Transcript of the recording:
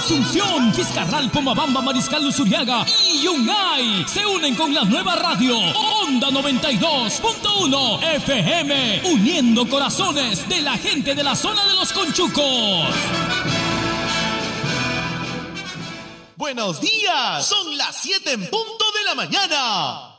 Asunción, Fiscarral, Pomabamba, Mariscal Luzuriaga y Yungay se unen con la nueva radio Onda 92.1 FM, uniendo corazones de la gente de la zona de los Conchucos. Buenos días, son las 7 en punto de la mañana.